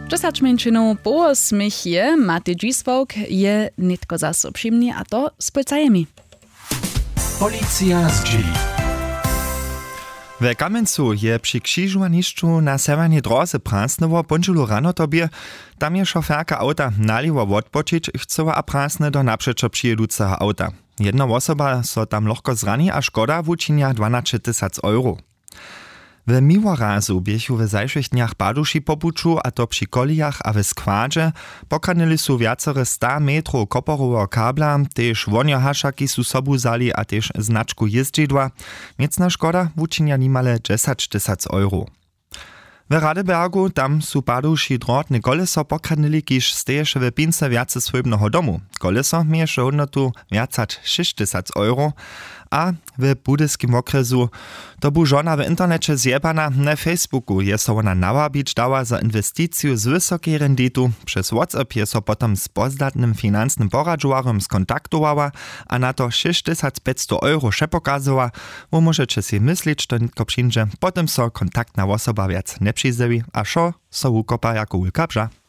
10 minut po 8 je Matej Dziswałk je nitko zase przyjemnie, a to z policajami. Policja z Dżili. W Kamencu je przy krzyżowaniszczu na severnej drodze prasnowo bądźulu rano tobie, tam je szoferka auta naliwa odpoczyć, chcała a prasne do naprzeczo przyjedúceho auta. Jedna osoba so tam lohko zrani a škoda wučinia 12 000 euro. W Miłorazu biechu w zajszych dniach paduši popuču, a to przy kolijach a w składze, pokranili su viacore 100 metrów koporowego kabla, tež voniohašaki su sobu zali a tež značku jezdźidła, miecna škoda wučinia nimale 10 000 euro. W Radebergu tam su paduši drotne koleso pokranili, kiž steješe w pince viace swojbnego domu. Koleso mieješe hodnotu viacać 6 000 euro, a w budyskim okresu to bu żona w internecie zjebana na Facebooku je so ona nawabić dała za inwestycję z wysokiej renditu. Przez WhatsApp je so potem z pozdatnym finansnym poradžowarem skontaktowała, a na to 6500 euro še pokazała, bo możecie si myśleć, to nitko przyjdzie, potem so kontaktna osoba wiac nie przyjdzie, a šo so ukopa jako ulka bża.